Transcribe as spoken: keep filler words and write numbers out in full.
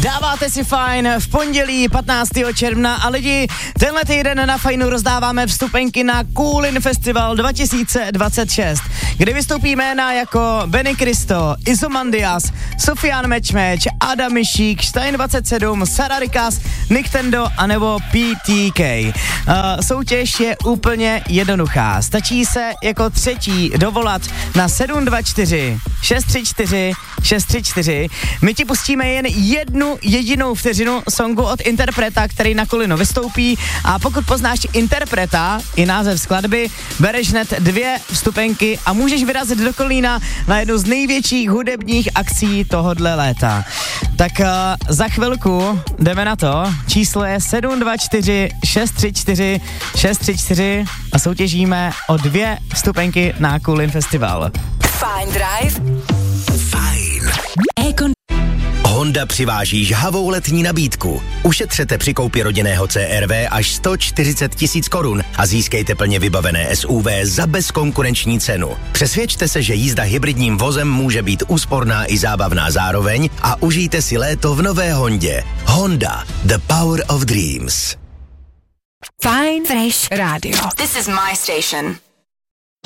Dáváte si fajn v pondělí patnáctého června a lidi, tenhle týden na Fajnu rozdáváme vstupenky na Coolin Festival dva tisíce dvacet šest, kde vystoupí jména jako Benny Cristo, Izomandias, Sofian Mečmeč, Adam Mišík, Stein dvacet sedm, Sara Rikas, Nintendo anebo P T K. Uh, soutěž je úplně jednoduchá. Stačí se jako třetí dovolat na sedm dva čtyři šest tři čtyři šest tři čtyři. My ti pustíme jen jednu jedinou vteřinu songu od interpreta, který na Coolinu vystoupí, a pokud poznáš interpreta i název skladby, bereš hned dvě vstupenky a můžeš vyrazit do Kolína na jednu z největších hudebních akcí tohodle léta. Tak uh, za chvilku jdeme na to. Číslo je sedm dva čtyři šest tři čtyři šest tři čtyři a soutěžíme o dvě vstupenky na Coolin Festival. Fajn Drive. Fajn. Econ. Honda přiváží žhavou letní nabídku. Ušetřete při koupi rodinného C R V až sto čtyřicet tisíc korun a získejte plně vybavené S U V za bezkonkurenční cenu. Přesvědčte se, že jízda hybridním vozem může být úsporná i zábavná zároveň a užijte si léto v nové Hondě. Honda, the power of dreams. Fajn Fresh Radio. This is my station.